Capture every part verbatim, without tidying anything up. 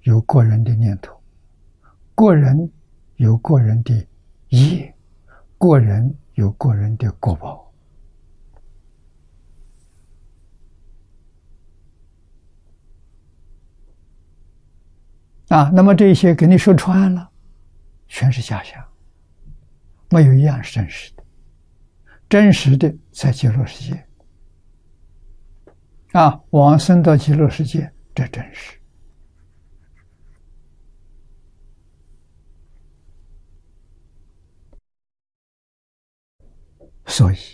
有个人的念头，个人有个人的业，个人有个人的果报。啊，那么这些给你说穿了，全是假象，没有一样是真实的。真实的在极乐世界，啊，往生到极乐世界，这真实。所以，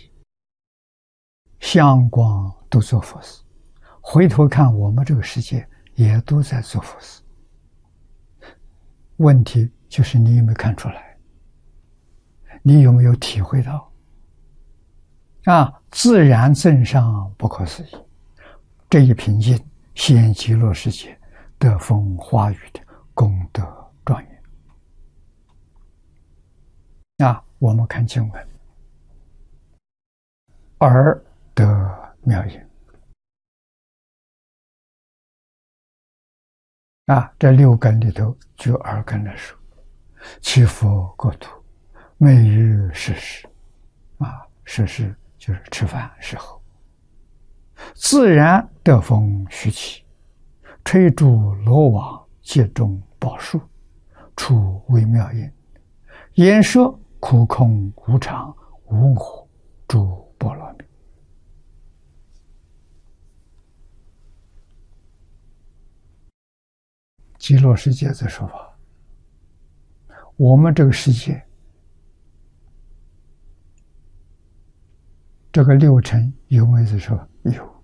相光都做佛事，回头看我们这个世界，也都在做佛事。问题就是你有没有看出来？你有没有体会到？啊，自然增上不可思议，这一品经现极乐世界得风化雨的功德庄严。啊，我们看经文，耳得妙音。啊，这六根里头就耳根来说，其佛国土，美于时时。啊，时时就是吃饭时候，自然得风徐起，吹竹罗网，界中宝树，出微妙音，言说苦空无常，无我，诸波罗蜜。极乐世界的说法，我们这个世界，这个六尘有没有在说？有。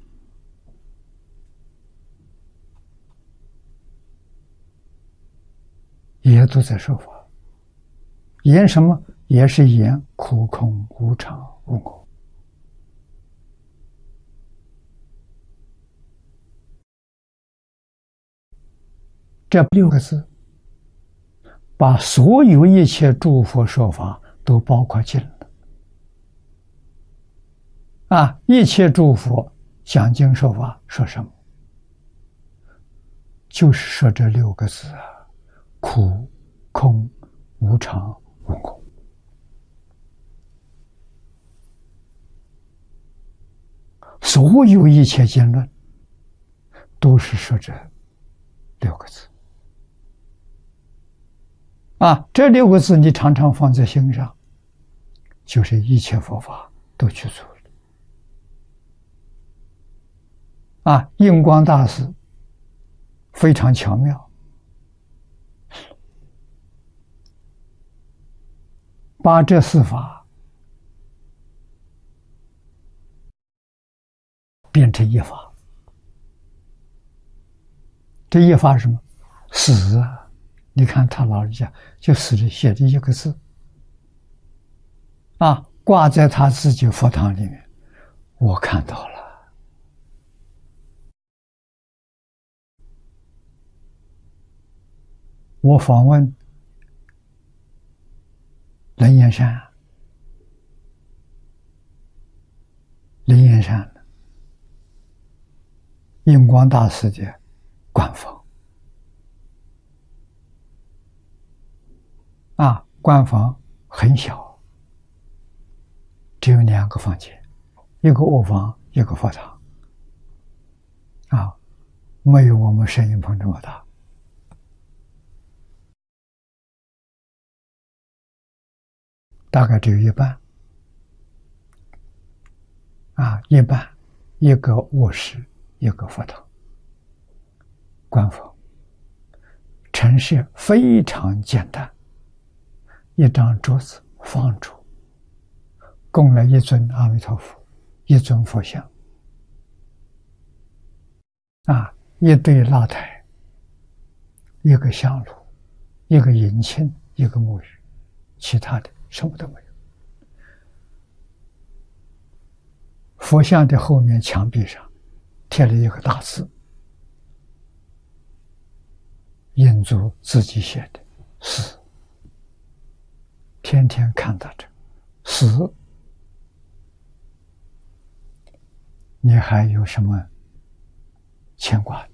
也都在说法。言什么？也是言苦空无常无我。这六个字，把所有一切诸佛说法都包括进了。啊，一切诸佛讲经说法说什么？就是说这六个字啊：苦、空、无常、无我。所有一切经论都是说这六个字。啊，这六个字你常常放在心上，就是一切佛法都去做了。啊，印光大师非常巧妙，把这四法变成一法。这一法是什么？死啊！你看他老人家就死里写的一个字啊，挂在他自己佛堂里面，我看到了。我访问灵岩山，灵岩山印光大师的官房。啊，官房很小，只有两个房间，一个卧房，一个佛堂。啊，没有我们摄影棚这么大。大概只有一半。啊，一半，一个卧室，一个佛堂。官房陈设非常简单。一张桌子放住，供了一尊阿弥陀佛，一尊佛像，啊，一对蜡台，一个香炉，一个银磬，一个木鱼，其他的什么都没有。佛像的后面墙壁上贴了一个大字，印祖自己写的“死”。天天看到这死，你还有什么牵挂的？